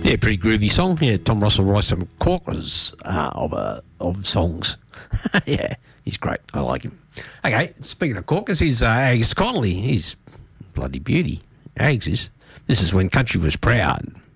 Yeah, pretty groovy song. Yeah, Tom Russell writes some corkers of songs. Yeah, he's great. I like him. Okay, speaking of corkers, he's Angus Connolly. He's bloody beauty. Ags is. This is when country was proud.